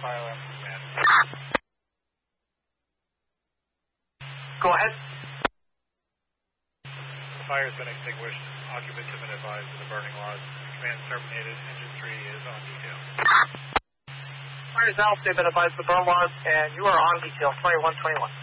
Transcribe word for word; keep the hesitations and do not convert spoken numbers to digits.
fire alarm command. Go ahead. The fire has been extinguished. Occupants have been advised of the burning laws. Command terminated. Engine three is on detail. Fire is now been advised of the burn laws, and you are on detail twenty-one twenty-one.